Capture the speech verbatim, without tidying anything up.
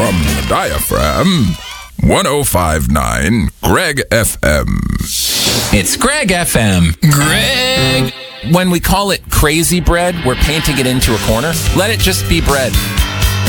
from the diaphragm, one oh five point nine Greg F M. It's Greg F M. Greg! When we call it crazy bread, we're painting it into a corner. Let it just be bread.